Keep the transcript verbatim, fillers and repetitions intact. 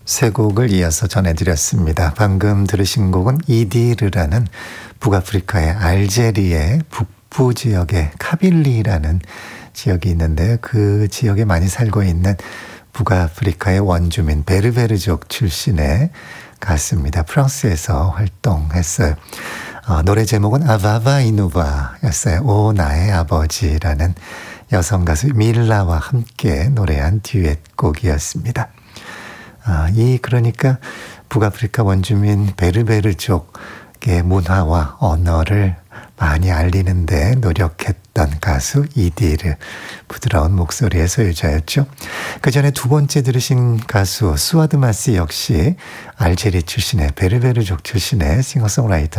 세 곡을 이어서 전해드렸습니다. 방금 들으신 곡은 이디르라는 북아프리카의 알제리의 북부 지역의 카빌리라는 지역이 있는데요. 그 지역에 많이 살고 있는 북아프리카의 원주민 베르베르족 출신의 가수입니다. 프랑스에서 활동했어요. 어, 노래 제목은 아바바 이누바였어요. 오 나의 아버지라는 여성 가수 밀라와 함께 노래한 듀엣곡이었습니다. 아, 이 그러니까 북아프리카 원주민 베르베르족의 문화와 언어를 많이 알리는데 노력했던 가수 이디르, 부드러운 목소리의 소유자였죠. 그 전에 두 번째 들으신 가수 수아드 마시 역시 알제리 출신의 베르베르족 출신의 싱어송라이터